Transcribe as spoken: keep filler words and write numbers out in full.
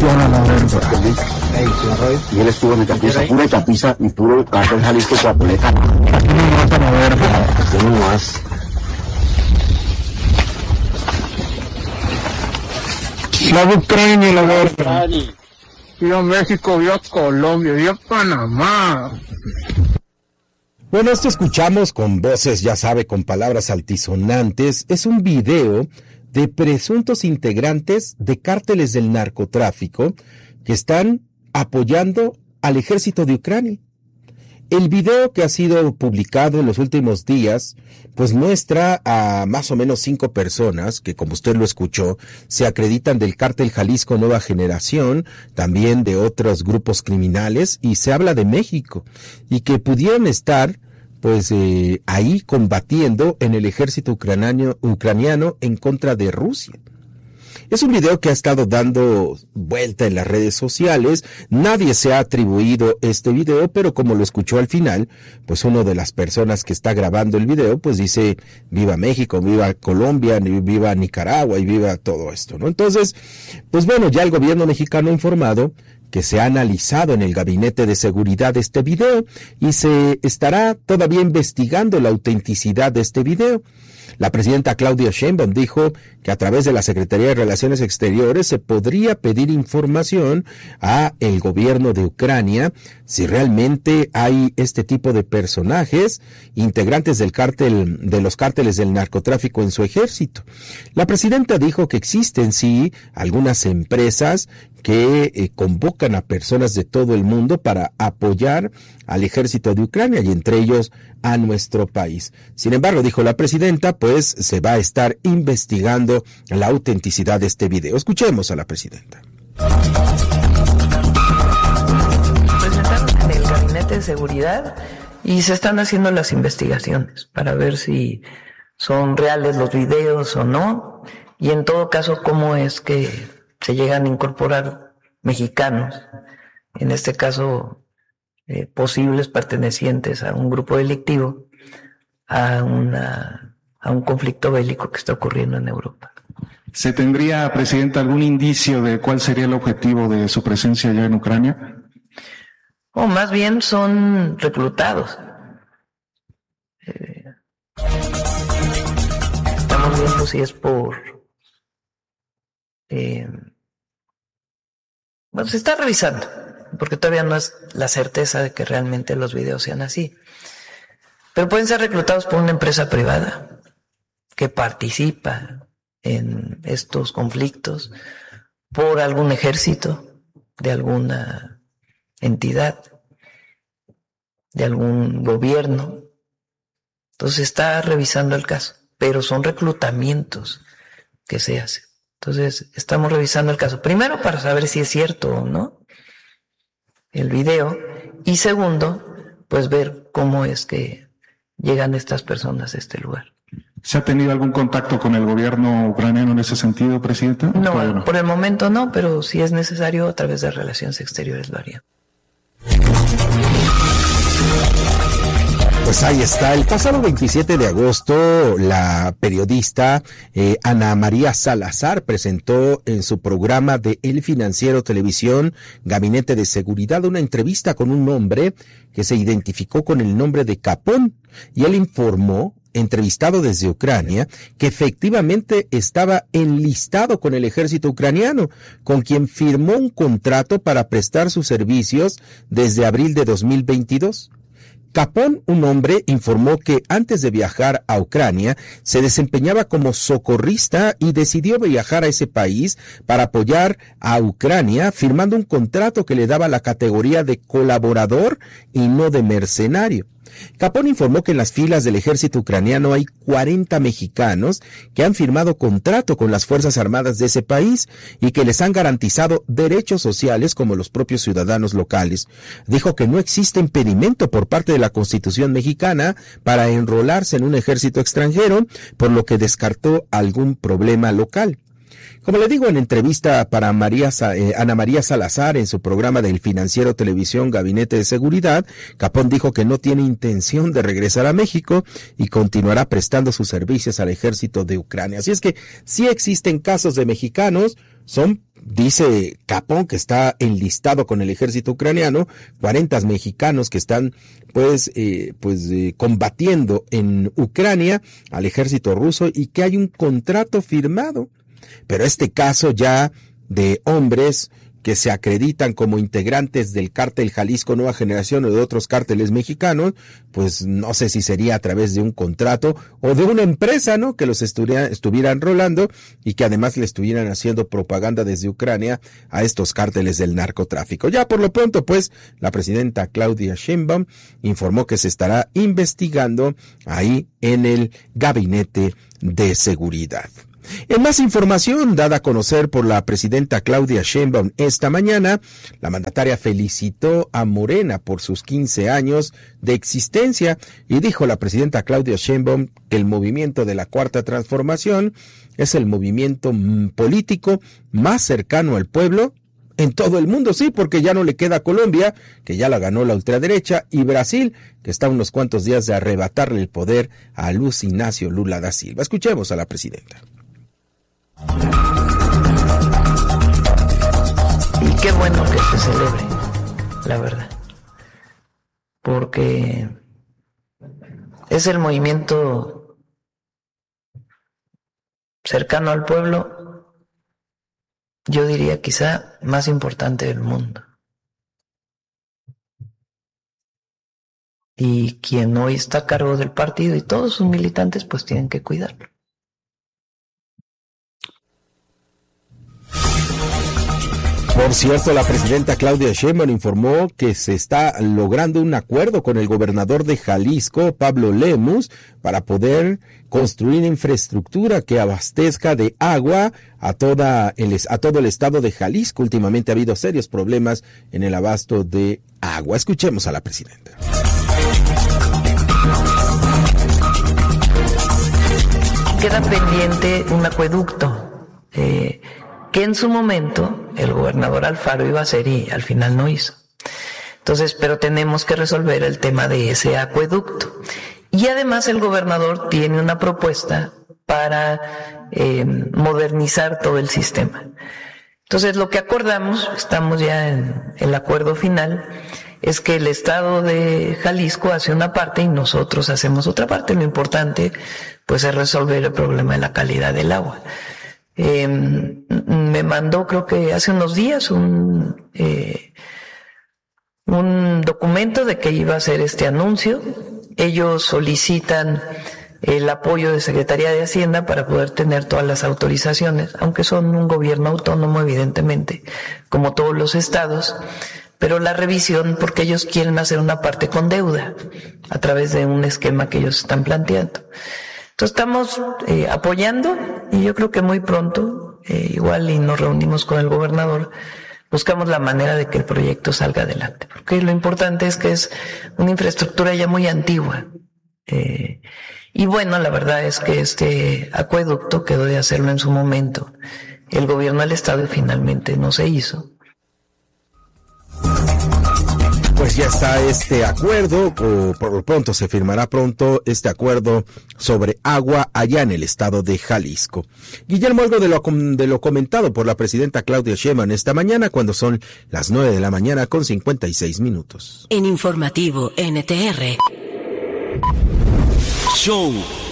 funciona la verga. Y él estuvo en Chapiza, pura Chapiza y puro cartel Jalisco Guapoleta. Aquí me matan la verga. Yo no más. La Ucrania y la verga. Viva México, viva Colombia, viva Panamá. Bueno, esto escuchamos con voces, ya sabe, con palabras altisonantes. Es un video de presuntos integrantes de cárteles del narcotráfico que están apoyando al ejército de Ucrania. El video que ha sido publicado en los últimos días, pues muestra a más o menos cinco personas que, como usted lo escuchó, se acreditan del cártel Jalisco Nueva Generación, también de otros grupos criminales, y se habla de México, y que pudieron estar pues eh, ahí combatiendo en el ejército ucraniano, ucraniano en contra de Rusia. Es un video que ha estado dando vuelta en las redes sociales. Nadie se ha atribuido este video, pero como lo escuchó al final, pues una de las personas que está grabando el video, pues dice, viva México, viva Colombia, viva Nicaragua y viva todo esto, ¿no? Entonces, pues bueno, ya el gobierno mexicano ha informado que se ha analizado en el Gabinete de Seguridad este video y se estará todavía investigando la autenticidad de este video. La presidenta Claudia Sheinbaum dijo que a través de la Secretaría de Relaciones Exteriores se podría pedir información a el gobierno de Ucrania si realmente hay este tipo de personajes integrantes del cártel, de los cárteles del narcotráfico en su ejército. La presidenta dijo que existen sí algunas empresas que eh, convocan a personas de todo el mundo para apoyar al ejército de Ucrania y entre ellos a nuestro país. Sin embargo, dijo la presidenta, pues se va a estar investigando la autenticidad de este video. Escuchemos a la presidenta. Presentaron en el Gabinete de Seguridad y se están haciendo las investigaciones para ver si son reales los videos o no, y en todo caso cómo es que se llegan a incorporar mexicanos, en este caso eh, posibles pertenecientes a un grupo delictivo, a, una, a un conflicto bélico que está ocurriendo en Europa. ¿Se tendría, Presidenta, algún indicio de cuál sería el objetivo de su presencia allá en Ucrania? O más bien son reclutados. Eh, estamos viendo si es por... Eh, bueno, se está revisando, porque todavía no es la certeza de que realmente los videos sean así. Pero pueden ser reclutados por una empresa privada que participa en estos conflictos, por algún ejército de alguna entidad, de algún gobierno. Entonces está revisando el caso, pero son reclutamientos que se hacen. Entonces, estamos revisando el caso. Primero, para saber si es cierto o no el video. Y segundo, pues ver cómo es que llegan estas personas a este lugar. ¿Se ha tenido algún contacto con el gobierno ucraniano en ese sentido, Presidenta? No, no, por el momento no, pero si es necesario, a través de Relaciones Exteriores lo haría. Pues ahí está. El pasado veintisiete de agosto, la periodista eh, Ana María Salazar presentó en su programa de El Financiero Televisión, Gabinete de Seguridad, una entrevista con un hombre que se identificó con el nombre de Capón, y él informó, entrevistado desde Ucrania, que efectivamente estaba enlistado con el ejército ucraniano, con quien firmó un contrato para prestar sus servicios desde abril de dos mil veintidós. Capón, un hombre, informó que antes de viajar a Ucrania se desempeñaba como socorrista y decidió viajar a ese país para apoyar a Ucrania, firmando un contrato que le daba la categoría de colaborador y no de mercenario. Capón informó que en las filas del ejército ucraniano hay cuarenta mexicanos que han firmado contrato con las Fuerzas Armadas de ese país y que les han garantizado derechos sociales como los propios ciudadanos locales. Dijo que no existe impedimento por parte de la Constitución mexicana para enrolarse en un ejército extranjero, por lo que descartó algún problema local. Como le digo, en entrevista para María, eh, Ana María Salazar en su programa del Financiero Televisión Gabinete de Seguridad, Capón dijo que no tiene intención de regresar a México y continuará prestando sus servicios al ejército de Ucrania. Así es que sí existen casos de mexicanos Son, dice Capón, que está enlistado con el ejército ucraniano, cuarenta mexicanos que están pues eh, pues eh, combatiendo en Ucrania al ejército ruso y que hay un contrato firmado. Pero este caso ya de hombres que se acreditan como integrantes del cártel Jalisco Nueva Generación o de otros cárteles mexicanos, pues no sé si sería a través de un contrato o de una empresa, ¿no?, que los estuviera, estuvieran rolando y que además le estuvieran haciendo propaganda desde Ucrania a estos cárteles del narcotráfico. Ya por lo pronto, pues, la presidenta Claudia Sheinbaum informó que se estará investigando ahí en el Gabinete de Seguridad. En más información dada a conocer por la presidenta Claudia Sheinbaum esta mañana, la mandataria felicitó a Morena por sus quince años de existencia y dijo la presidenta Claudia Sheinbaum que el movimiento de la Cuarta Transformación es el movimiento político más cercano al pueblo en todo el mundo, sí, porque ya no le queda a Colombia, que ya la ganó la ultraderecha, y Brasil, que está a unos cuantos días de arrebatarle el poder a Luis Ignacio Lula da Silva. Escuchemos a la presidenta. Y qué bueno que se celebre, la verdad, porque es el movimiento cercano al pueblo, yo diría quizá más importante del mundo. Y quien hoy está a cargo del partido y todos sus militantes pues tienen que cuidarlo. Por cierto, la presidenta Claudia Sheinbaum informó que se está logrando un acuerdo con el gobernador de Jalisco, Pablo Lemus, para poder construir infraestructura que abastezca de agua a toda el, a todo el estado de Jalisco. Últimamente ha habido serios problemas en el abasto de agua. Escuchemos a la presidenta. Queda pendiente un acueducto eh, que en su momento el gobernador Alfaro iba a hacer y al final no hizo. Entonces, pero tenemos que resolver el tema de ese acueducto. Y además el gobernador tiene una propuesta para eh, modernizar todo el sistema. Entonces, lo que acordamos, estamos ya en el acuerdo final, es que el estado de Jalisco hace una parte y nosotros hacemos otra parte. Lo importante, pues, es resolver el problema de la calidad del agua. Eh, me mandó, creo que hace unos días, un, eh, un documento de que iba a hacer este anuncio. Ellos solicitan el apoyo de Secretaría de Hacienda para poder tener todas las autorizaciones, aunque son un gobierno autónomo, evidentemente, como todos los estados, pero la revisión, porque ellos quieren hacer una parte con deuda, a través de un esquema que ellos están planteando. Entonces estamos eh, apoyando y yo creo que muy pronto, eh, igual y nos reunimos con el gobernador, buscamos la manera de que el proyecto salga adelante, porque lo importante es que es una infraestructura ya muy antigua. Eh, y bueno, la verdad es que este acueducto quedó de hacerlo en su momento. El gobierno del estado finalmente no se hizo. Pues ya está este acuerdo, o por lo pronto se firmará pronto este acuerdo sobre agua allá en el estado de Jalisco. Guillermo, algo de lo, de lo comentado por la presidenta Claudia Sheinbaum esta mañana, cuando son las nueve de la mañana con cincuenta y seis minutos. En Informativo N T R. Show